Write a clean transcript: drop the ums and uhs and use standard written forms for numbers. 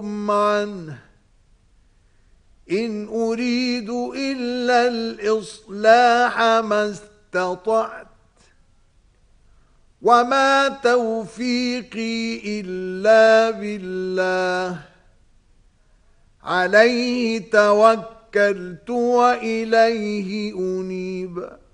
عنه إن أريد إلا الإصلاح ما استطعت وما توفيقي إلا بالله عليه توكلت وإليه أنيب